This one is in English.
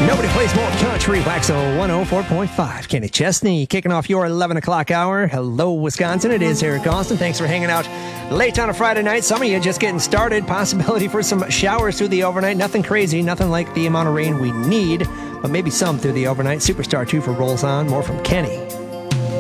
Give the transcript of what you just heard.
Nobody plays more country. Waxo 104.5. Kenny Chesney kicking off your 11 o'clock hour. Hello, Wisconsin. It is Eric Austin. Thanks for hanging out late on a Friday night. Some of you just getting started. Possibility for some showers through the overnight. Nothing crazy. Nothing like the amount of rain we need, but maybe some through the overnight. Superstar 2 for rolls on. More from Kenny